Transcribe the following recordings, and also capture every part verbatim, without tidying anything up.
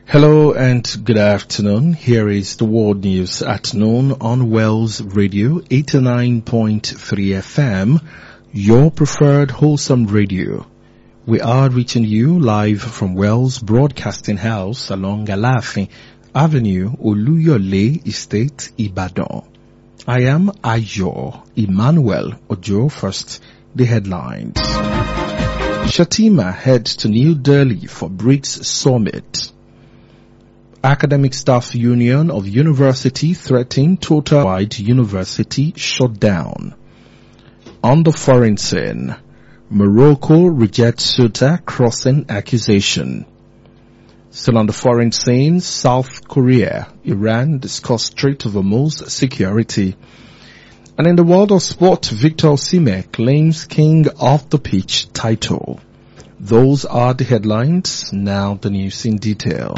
Hello and good afternoon. Here is the world news at noon on Wells Radio eighty-nine point three F M, your preferred wholesome radio. We are reaching you live from Wells Broadcasting House along Alafin Avenue, Oluyole Estate, Ibadan. I am Ayo Emmanuel Ojo. First, the headlines. Shatima heads to New Delhi for BRICS Summit. Academic Staff Union of University threatening total-wide university shutdown. On the foreign scene, Morocco rejects Ceuta crossing accusation. Still on the foreign scene, South Korea, Iran discuss Strait of Hormuz security. And in the world of sport, Victor Osimhen claims King of the Pitch title. Those are the headlines. Now the news in detail.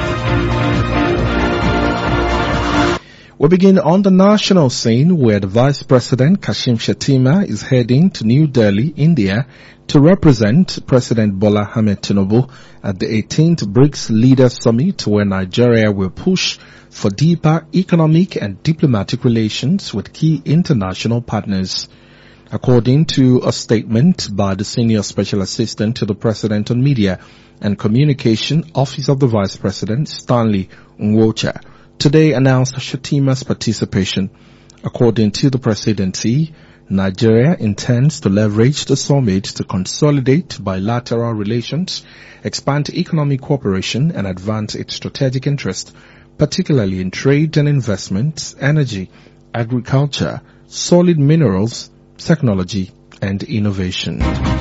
We begin on the national scene where the Vice President Kashim Shettima is heading to New Delhi, India to represent President Bola Ahmed Tinubu at the eighteenth BRICS Leaders Summit, where Nigeria will push for deeper economic and diplomatic relations with key international partners. According to a statement by the Senior Special Assistant to the President on Media and Communication, Office of the Vice President, Stanley Nwocha, today announced Shettima's participation. According to the presidency, Nigeria intends to leverage the summit to consolidate bilateral relations, expand economic cooperation, and advance its strategic interest, particularly in trade and investment, energy, agriculture, solid minerals, technology, and innovation.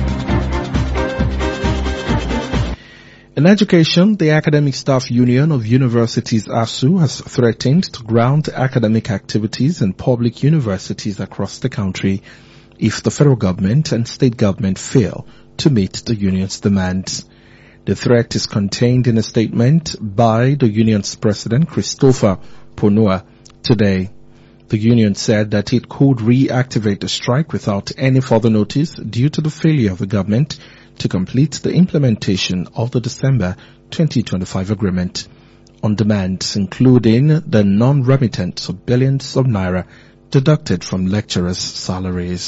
In education, the Academic Staff Union of Universities ASU has threatened to ground academic activities in public universities across the country if the federal government and state government fail to meet the union's demands. The threat is contained in a statement by the union's president, Christopher Ponua, today. The union said that it could reactivate the strike without any further notice due to the failure of the government to complete the implementation of the December twenty twenty-five agreement on demands, including the non-remittance of billions of naira deducted from lecturers' salaries.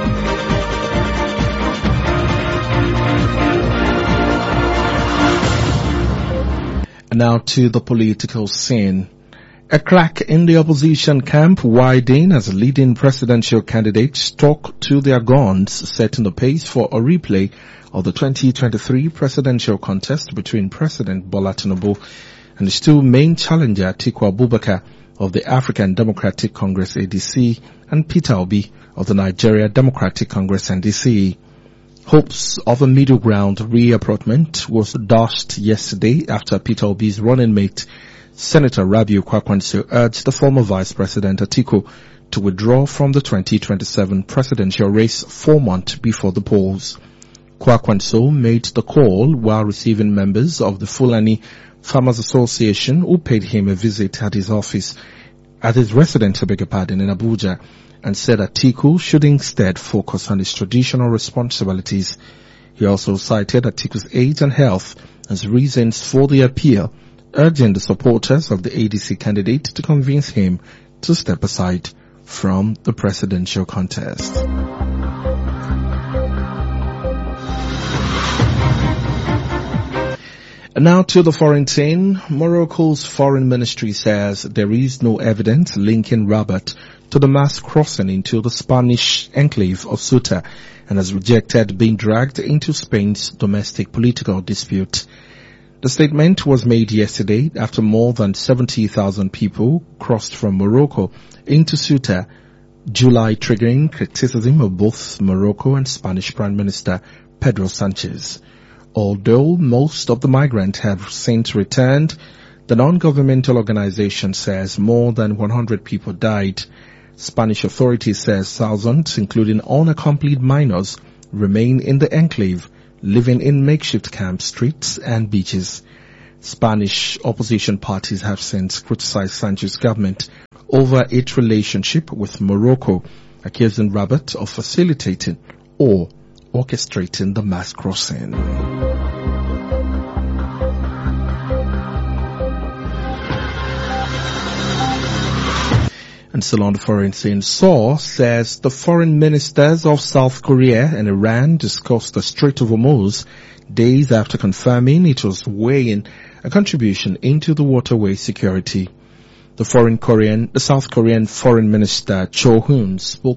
And now to the political scene. A crack in the opposition camp widened as leading presidential candidates stuck to their guns, setting the pace for a replay of the twenty twenty-three presidential contest between President Bola Tinubu and his two main challenger, Atiku Abubakar of the African Democratic Congress A D C and Peter Obi of the Nigeria Democratic Congress N D C. Hopes of a middle ground reapportionment was dashed yesterday after Peter Obi's running mate Senator Rabiu Kwakwanso urged the former Vice President Atiku to withdraw from the twenty twenty-seven presidential race four months before the polls. Kwakwanso made the call while receiving members of the Fulani Farmers Association who paid him a visit at his office, at his residence, I beg your pardon, in Abuja, and said Atiku should instead focus on his traditional responsibilities. He also cited Atiku's age and health as reasons for the appeal, urging the supporters of the A D C candidate to convince him to step aside from the presidential contest. And now to the foreign scene. Morocco's foreign ministry says there is no evidence linking Rabat to the mass crossing into the Spanish enclave of Ceuta and has rejected being dragged into Spain's domestic political dispute. The statement was made yesterday after more than seventy thousand people crossed from Morocco into Ceuta, July, triggering criticism of both Morocco and Spanish Prime Minister Pedro Sanchez. Although most of the migrants have since returned, the non-governmental organization says more than one hundred people died. Spanish authorities says thousands, including unaccompanied minors, remain in the enclave, living in makeshift camps, streets, and beaches. Spanish opposition parties have since criticized Sanchez's government over its relationship with Morocco, accusing Rabat of facilitating or orchestrating the mass crossing. And still on the foreign scene, Seoul says the foreign ministers of South Korea and Iran discussed the Strait of Hormuz days after confirming it was weighing a contribution into the waterway security. The foreign Korean, the South Korean Foreign Minister Cho Hoon spoke